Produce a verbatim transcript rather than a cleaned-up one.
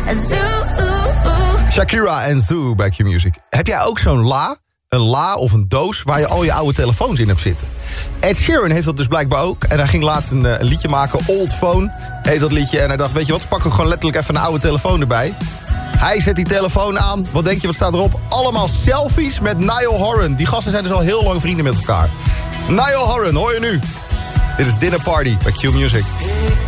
Shakira en Zoo bij Q-Music. Heb jij ook zo'n la, een la of een doos waar je al je oude telefoons in hebt zitten? Ed Sheeran heeft dat dus blijkbaar ook. En hij ging laatst een, een liedje maken, Old Phone heet dat liedje. En hij dacht, weet je wat, pak er gewoon letterlijk even een oude telefoon erbij. Hij zet die telefoon aan. Wat denk je, wat staat erop? Allemaal selfies met Niall Horan. Die gasten zijn dus al heel lang vrienden met elkaar. Niall Horan, hoor je nu? Dit is Dinner Party bij Q-Music.